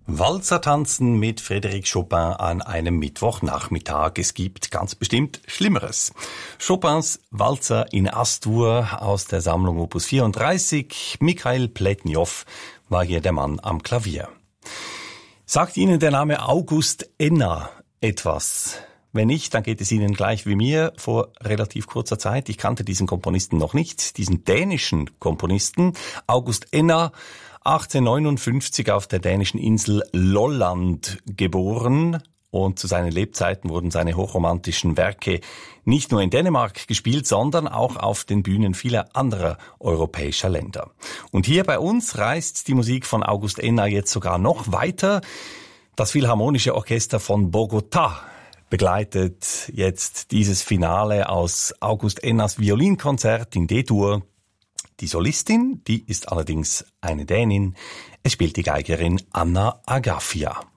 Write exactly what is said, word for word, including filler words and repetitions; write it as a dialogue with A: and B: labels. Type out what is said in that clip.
A: Walzer tanzen mit Frédéric Chopin an einem Mittwochnachmittag. Es gibt ganz bestimmt Schlimmeres. Chopins Walzer in As-Dur aus der Sammlung Opus vierunddreißig. Mikhail Pletnjow war hier der Mann am Klavier. Sagt Ihnen der Name August Enna etwas? Wenn nicht, dann geht es Ihnen gleich wie mir vor relativ kurzer Zeit. Ich kannte diesen Komponisten noch nicht, diesen dänischen Komponisten. August Enna, achtzehnhundertneunundfünfzig auf der dänischen Insel Lolland geboren, und zu seinen Lebzeiten wurden seine hochromantischen Werke nicht nur in Dänemark gespielt, sondern auch auf den Bühnen vieler anderer europäischer Länder. Und hier bei uns reist die Musik von August Enna jetzt sogar noch weiter. Das Philharmonische Orchester von Bogotá begleitet jetzt dieses Finale aus August Ennas Violinkonzert in D-Dur. Die Solistin, die ist allerdings eine Dänin. Es spielt die Geigerin Anna Agafia.